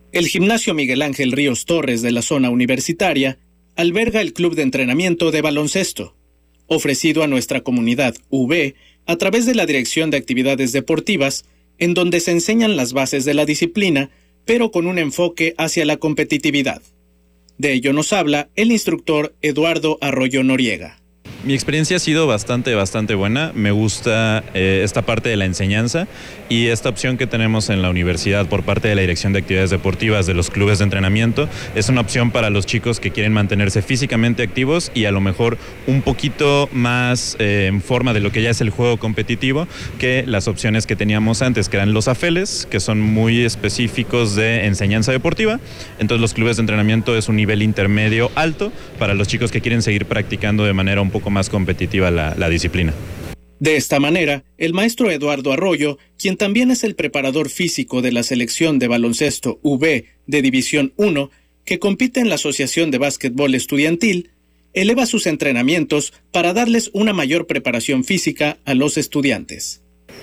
El gimnasio Miguel Ángel Ríos Torres de la zona universitaria alberga el club de entrenamiento de baloncesto, ofrecido a nuestra comunidad UB a través de la Dirección de Actividades Deportivas, en donde se enseñan las bases de la disciplina, pero con un enfoque hacia la competitividad. De ello nos habla el instructor Eduardo Arroyo Noriega. Mi experiencia ha sido bastante buena. Me gusta esta parte de la enseñanza y esta opción que tenemos en la universidad por parte de la Dirección de Actividades Deportivas de los clubes de entrenamiento es una opción para los chicos que quieren mantenerse físicamente activos y a lo mejor un poquito más en forma de lo que ya es el juego competitivo que las opciones que teníamos antes, que eran los AFELES, que son muy específicos de enseñanza deportiva. Entonces los clubes de entrenamiento es un nivel intermedio alto para los chicos que quieren seguir practicando de manera un poco más competitiva la disciplina. De esta manera, el maestro Eduardo Arroyo, quien también es el preparador físico de la selección de baloncesto UB de División 1, que compite en la Asociación de Básquetbol Estudiantil, eleva sus entrenamientos para darles una mayor preparación física a los estudiantes.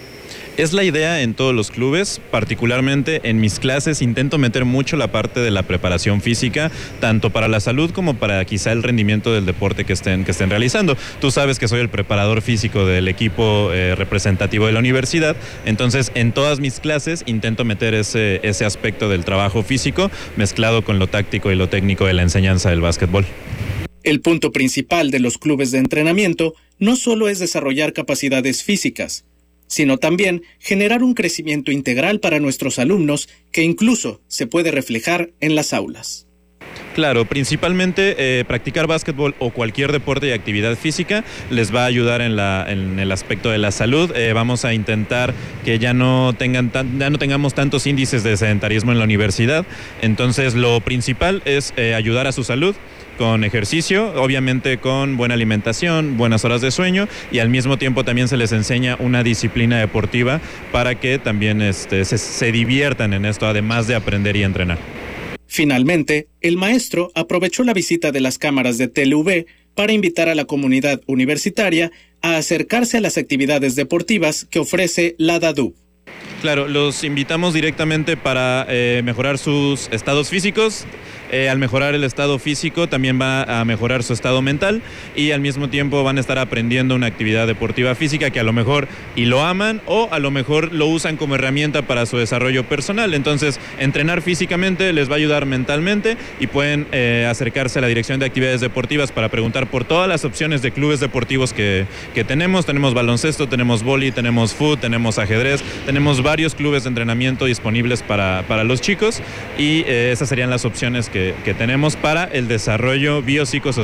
Es la idea en todos los clubes, particularmente en mis clases intento meter mucho la parte de la preparación física, tanto para la salud como para quizá el rendimiento del deporte que estén realizando. Tú sabes que soy el preparador físico del equipo representativo de la universidad, entonces en todas mis clases intento meter ese aspecto del trabajo físico mezclado con lo táctico y lo técnico de la enseñanza del básquetbol. El punto principal de los clubes de entrenamiento no solo es desarrollar capacidades físicas, sino también generar un crecimiento integral para nuestros alumnos que incluso se puede reflejar en las aulas. Claro, principalmente practicar básquetbol o cualquier deporte y actividad física les va a ayudar en el aspecto de la salud. Vamos a intentar que ya no tengamos tantos índices de sedentarismo en la universidad. Entonces lo principal es ayudar a su salud con ejercicio, obviamente con buena alimentación, buenas horas de sueño y al mismo tiempo también se les enseña una disciplina deportiva para que también se diviertan en esto, además de aprender y entrenar. Finalmente, el maestro aprovechó la visita de las cámaras de TLV para invitar a la comunidad universitaria a acercarse a las actividades deportivas que ofrece la DADU. Claro, los invitamos directamente para mejorar sus estados físicos. Al mejorar el estado físico también va a mejorar su estado mental y al mismo tiempo van a estar aprendiendo una actividad deportiva física que a lo mejor y lo aman o a lo mejor lo usan como herramienta para su desarrollo personal. Entonces, entrenar físicamente les va a ayudar mentalmente y pueden acercarse a la Dirección de Actividades Deportivas para preguntar por todas las opciones de clubes deportivos que tenemos. Tenemos baloncesto, tenemos vóley, tenemos fútbol, tenemos ajedrez, tenemos varios clubes de entrenamiento disponibles para los chicos y esas serían las opciones que tenemos para el desarrollo biopsicosocial